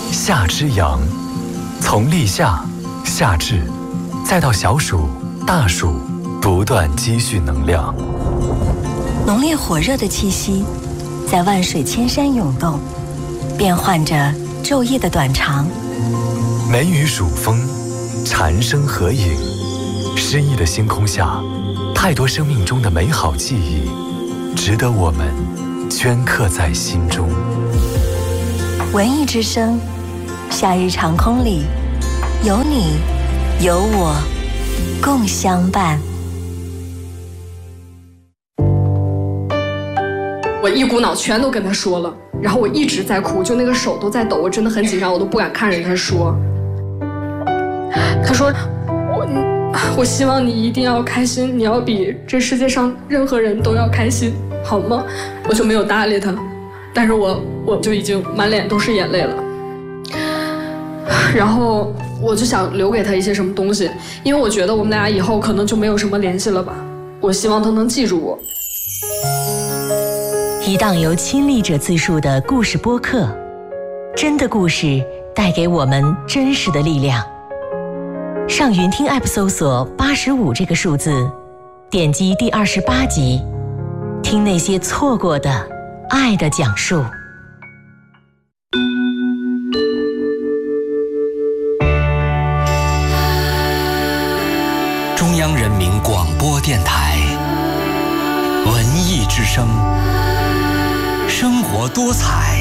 夏之阳，从立夏、夏至，再到小暑、大暑，不断积蓄能量。 浓烈火热的气息，在万水千山涌动，变换着昼夜的短长。 梅雨暑风，蝉声合影，诗意的星空下，太多生命中的美好记忆，值得我们镌刻在心中。 文艺之声，夏日长空里，有你，有我，共相伴。 我一股脑全都跟他说了，然后我一直在哭，就那个手都在抖，我真的很紧张，我都不敢看着他说。他说我希望你一定要开心，你要比这世界上任何人都要开心，好吗？我就没有搭理他，但是我就已经满脸都是眼泪了。然后我就想留给他一些什么东西，因为我觉得我们俩以后可能就没有什么联系了吧。我希望他能记住我。 一档由亲历者自述的故事播客，真的故事带给我们真实的力量。上云听 App 搜索85这个数字，点击第28集，听那些错过的爱的讲述。 中央人民广播电台文艺之声，生活多彩，